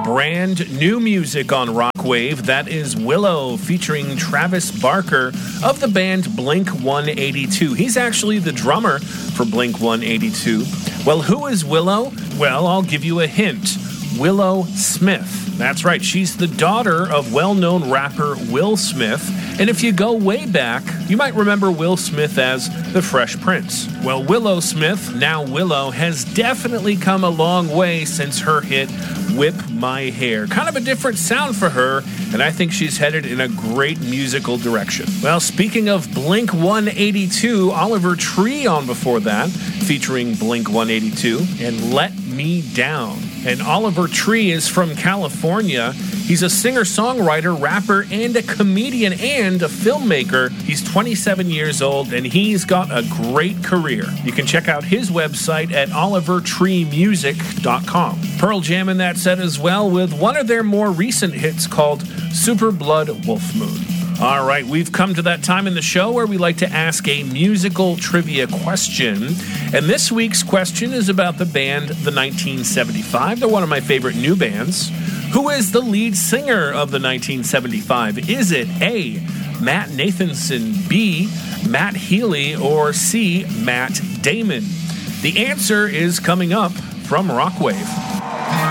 Brand new music on Rockwave. That is Willow featuring Travis Barker of the band Blink-182. He's actually the drummer for Blink-182. Well, who is Willow? Well, I'll give you a hint. Willow Smith. That's right, she's the daughter of well-known rapper Will Smith. And if you go way back, you might remember Will Smith as the Fresh Prince. Well, Willow Smith, now Willow, has definitely come a long way since her hit Whip My Hair. Kind of a different sound for her, and I think she's headed in a great musical direction. Well, speaking of Blink-182, Oliver Tree on before that, featuring Blink-182, and Let Me Down. And Oliver Tree is from California. He's a singer-songwriter, rapper, and a comedian and a filmmaker. He's 27 years old, and he's got a great career. You can check out his website at olivertreemusic.com. Pearl Jam in that set as well, with one of their more recent hits called Super Blood Wolf Moon. All right, we've come to that time in the show where we like to ask a musical trivia question. And this week's question is about the band The 1975. They're one of my favorite new bands. Who is the lead singer of The 1975? Is it A, Matt Nathanson, B, Matt Healy, or C, Matt Damon? The answer is coming up from Rockwave.